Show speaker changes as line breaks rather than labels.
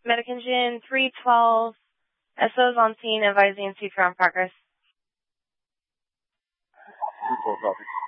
Medic engine 312, SO's on scene, advising 2 ground progress.
312 copy.